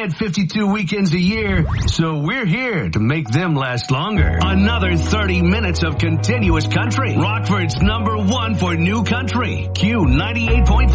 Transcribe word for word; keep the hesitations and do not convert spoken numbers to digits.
get fifty-two weekends a year, so we're here to make them last longer. Another thirty minutes of continuous country. Rockford's number one for new country. Q ninety-eight point five.